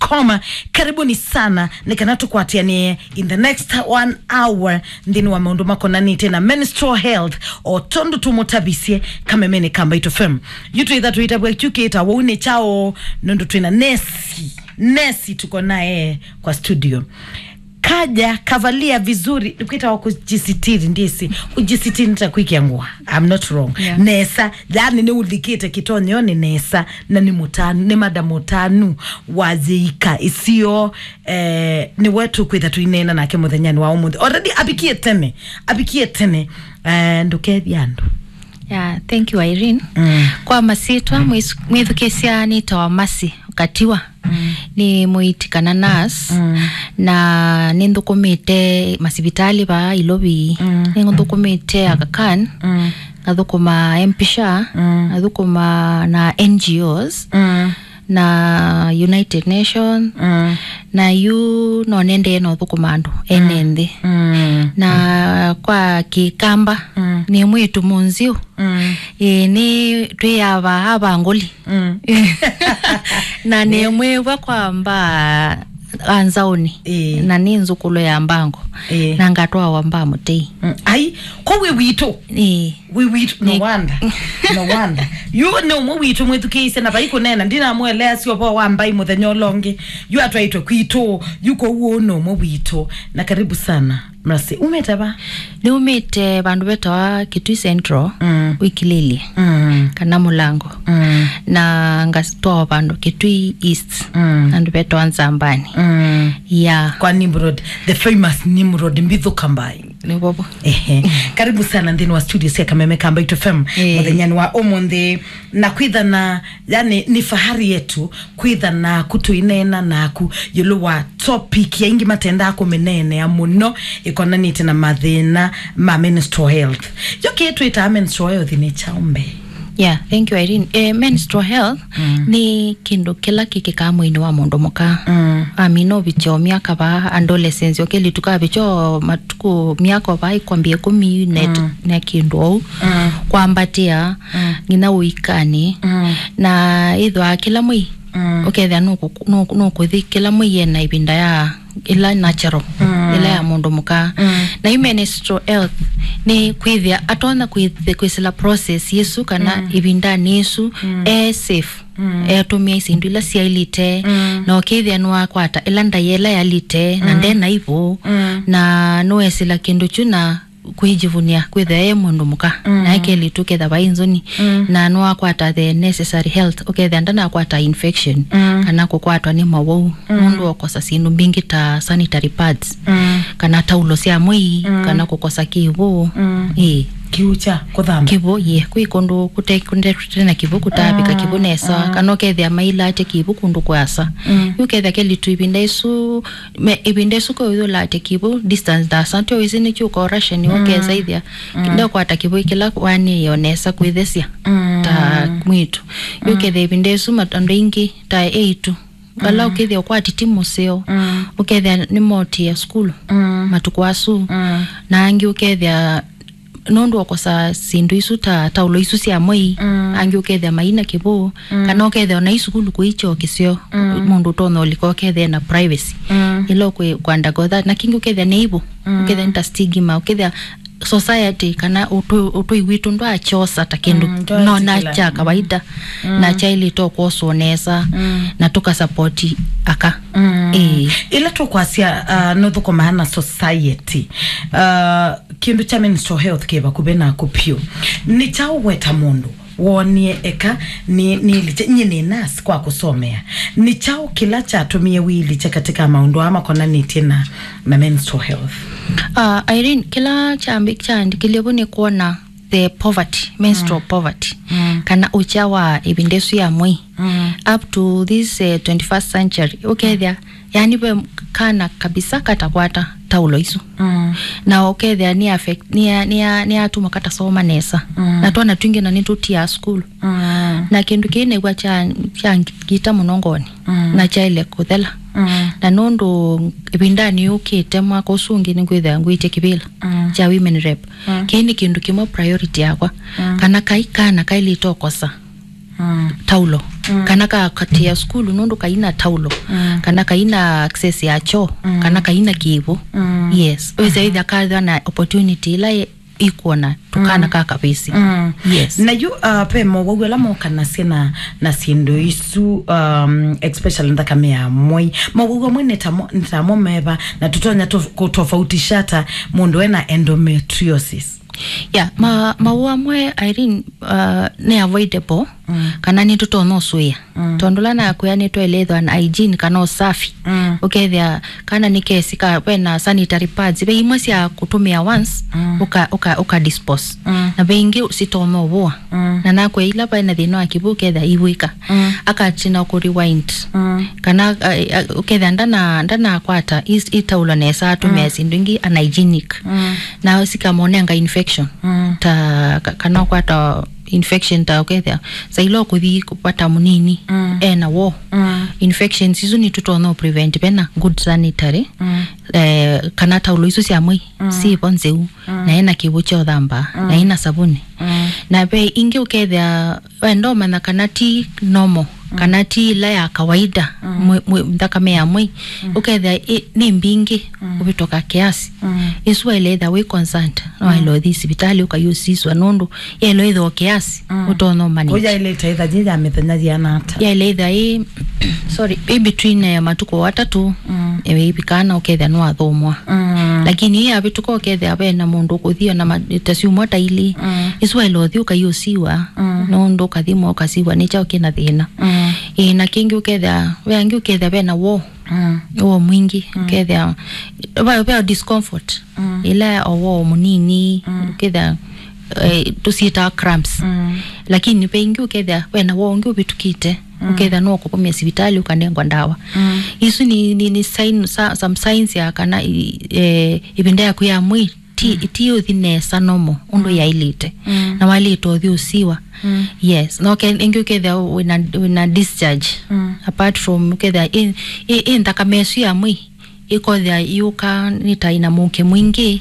gmail.com. Karibuni sana nikanatu kuatianie in the next 1 hour ndini wa maundu mako nani tena menstrual health o tondo tumotabisie kama mene kamba ito fem yutu idha tuita bwe chukita waune chao nondo tuina Nesi tuko nae kwa studio. Kaja kavalia vizuri nikuita wa kujisitiri ndisi ujisitiri nitakuiki yangua. I'm not wrong. Yeah. Nesa yani ni ulikite kitonyo ni Nesa na ni mutanu ni madamutanu wazika isio ni wetu kuita tuinena na ke muthenyani wa umuthi already abikie tene nduke byandu. Yeah, thank you Irene. Kwa masitwa mwithukesia ni Tawamasi ukatiwa ni muitikana nas na nindhukumite masibitali ba Ilobi nindhukumite Aga Khan nthukuma Mpisha nthukuma na NGOs na United Nations na yu no nende no thukumandu enende na kwa kikamba ni mwitu munziu ni tuyava abangoli na ni mwewa kwamba anzaoni na ninzukulo ya mbango na ngatwa wamba mutei ai ko we wito no wonder you know mo wito mwetu kise na baiko nena ndina mwelea sio po wamba imuthenyo longe you atwaitwe kwito yuko uono mo wito na karibu sana mrasi umetaba ni umete bandu betawa Kitui Central wikilili kana mulango na ngasitoa bandu Kitui East andu betawa Nzambani kwa Nimrod, the famous Nimrod Mbithu Kambai ni bobo karibu sana ndini wa studio sia Kameme Kamba ito FM muthenyani wa omonde na kwitha na yani ni fahari yetu kwitha na kutuinena na kuyuluwa topic ya ingi matenda ako menene ya muno ikona nite na mathina ma menstrual health yoke yetu ita menstrual health ni chaumbe. Yeah, thank you Irene. Menstrual health ni kindu kila kikika mwini wa mundu muka amino bicho miaka ba adolescence okeli tuka bicho matuku miaka ba ikwambie 10 na kindu kwambatia ngina uikani na idwa kila mwi oketha no kuthi kila mwi yena ibinda ya ila natural ila ya mundu muka na menstrual health ni kwithia atona kwisila process yesu kana ibinda nesu safe tumia isindu ila siailite na okethia nwa kwata ila ndayela yalite na ndena ivo na noesila kindu chuna kuijivunia kwithia mundu muka na ekeli tuketha bainzoni na nwa kwata the necessary health okethia ndana kwata infection kana kukwatwa ni mawu mundu okosa sindu mbingi ta sanitary pads kana taulo cia mwi kana kukosa kivu kiucha kuthamba kivu kwikundu kutekundetena kivu kutabika kivu nesa kana okethia maila ate kivu kundu kwasa ukethia keli tu ibindesu ko yola ate kivu distance da santo izini chuko ration okeza ithia kindo kwata kivu kila wani yonesa kwithisia ta mwitu ukethia ibindesu matando ingi ta 8 wala ukethia kwa titimuseo ukethia ni moti ya school matukwasu na angi ukethia nondo okosa sindu isu taulo isu cia moi angi ukethia maina kibo kana ukethia na isukulu kuicho kisio mundu tono liko ukethia na privacy ilo kwanda godha na kingi ukethia neighbor ukethia nta stigma ukethia society kana utoi witu ndo achosa takindu no na cha kawaida na cha ile to kosonesa na tuka support aka ile to kwasia no thuko mahana society kindu cha menstrual health keba kubena kupio ni chao weta mundu wonie eka ni nas kwa kusomea ni chao kila cha atumie wili cha katika maundu ama kona nitina na menstrual health. Irene, kila chambi kilebo ni kuona the poverty, menstrual poverty kana uchawa ibindesu ya mwi up to this 21st century okethia yani be kana kabisa katakwata taulo isu na okethia ni affect ni atuma kata soma nesa na twana twingi na nitutia school na kindu kine gwa cha gita munongoni na cha ile kuthela na nondo ibindani ukite mwaka usungi ni kwitha ngwite kibila cha women rep kini kindu kimwe priority yakwa kana kaili tokosa taulo kana ka katia skulu nundu kaina taulo kana kaina access ya choo kana kaina kivu yes weze ida kadha na opportunity la ikuona tukana kaka bisi yes na you pe mo wogela mo kana sina na sindo isu especially ndaka mea moi mo wogo mwe nitamo meba na tutonya kutofautisha mundu ena endometriosis yeah maua mwe Irene ne avoidable kana ni tutono suya tondolana kuyani to eledho an hygiene kana usafi ukethia kana ni kesi ka wena sanitary pads be imwe cia kutumia once uka dispose na bengi usitono wo na nakwe ila pa na thino akibuke tha iwika akatina ku rewind kana ukethia ndana kwata itaula nesa atumia sindingi unhygienic na usika monenga infection ta kana kwata infection ta ukethia sailo kuthi kupata munini na wo infections izo ni tutono prevent bena good sanitary kana taulo iso cia mwi si bonzeu na ena kibucho dhamba na ina sabuni na be ingi ukethia wendo mana kanati normal kanati la ya kawaida mdaka mea mwi ukethia ni mbingi ubitoka kiasi isu eleda we concerned no ilo thi sibitali ukayusiswa nundu ilo idho kiasi utono manage oya ile taitha jija methenya dianata ya eleda sorry in between matuko watatu ibikana ukethia no athomwa lakini ya bituko ukethia abena mundu kuthio na tasiumwa taili isu ilo thi ukayusiwa nundu kathimo ukasiwa ni chao kina thina na kingi ukethia wengi ukethia bena wo mwingi ukethia ba discomfort ila owo munini ukethia tusita cramps lakini pengi ukethia wena wo ngi ubitukite ukethia no kukumia sibitali ukanengwa ndawa isu ni sign some signs ya kana ibindaya kuya mwi ti uthinesa nomo undu ya ilite na wali to thiusiwa yes no engi ukethia wina discharge apart from ukethia in takamesu ya mwi ikothia yuka nita ina muke mwingi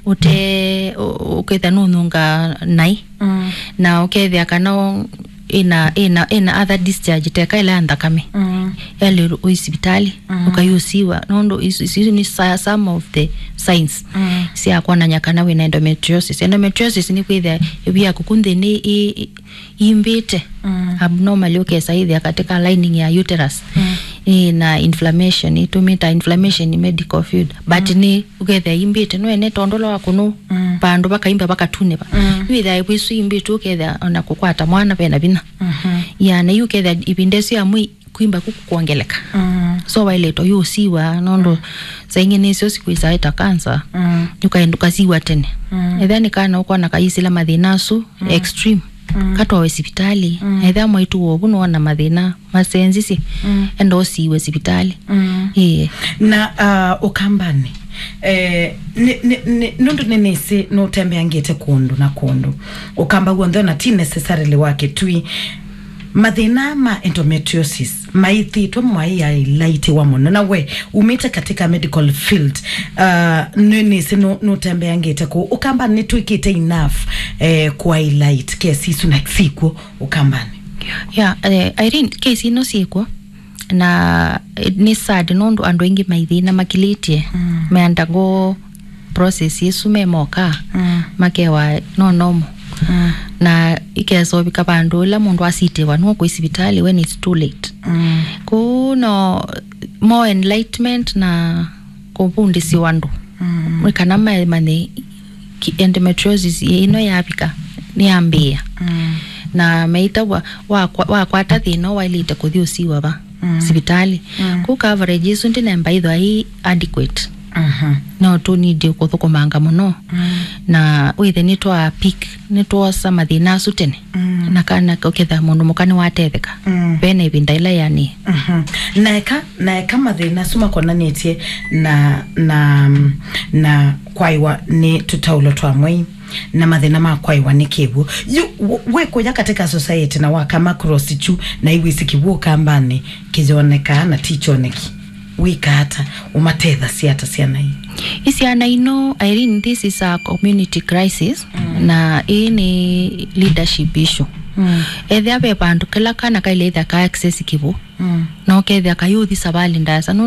ukethia nununga nai na ukethia kana ina other discharge teka ila ndakame yale hospitali ukayusiwa nondo isu ni some of the signs si akwa na nyakana we endometriosis ni kwithia bia kukunde ni imbite abnormal ukesa hivi katika lining ya uterus na inflammation itumita inflammation in medical field but ni ukethia imbite no ene tondolo wakunu bandu bakaimba bakatune ba witha ibisu imbite ukethia ona kukwata mwana pena bina ya na ukethia ibindesi ya mwi kuimba kukuongeleka so wale to yusiwa nondo saingine sio siku isaita cancer yukaenduka siwa tene then kana uko na kaisila mathinasu extreme katwa hospitali either mwitu wobuno na mathina masenzisi endo siwe hospitali na ukambani nundu nenesi no tembe angete kundu na kundu ukamba guonthe na ti necessarily wake tui mathina ma endometriosis maithi to mwai ya light wa mono na we umite katika medical field nini sino no tembe angete ko ukamba ni twikite enough kwa light kesi suna siku ukambani Irene kesi no siku na ni sad nondo ando ingi maithina makilitie meandago process yesu memoka makewa no na ikezo bikabandu la mundu asite wanu ku hospitali when it's too late kuno more enlightenment na kubundi si wandu kana mane endometriosis ino yapika ni ambia na meita wa kwata thino wailite kuthiusiwa ba hospitali ku coverage isu ndinemba itho ai adequate no to need kuthukumanga muno na withe ni twa pick ni twa samathina sutene na kana koketha mundu mukani watetheka bene ibinda ila yani naeka mathina suma konanetie na kwaiwa ni tutaulo twa mwei na mathina ma kwaiwa ni kibu we kuja katika society na wakama cross chu na iwi sikibu kambani kijoneka na tichoneki wika hata umatetha siata siana hii isiana ino Irene this is a community crisis na ini leadership issue ethia be bandu kila kana kaile ethia ka access kibu no ke ethia ka youth sabali ndasa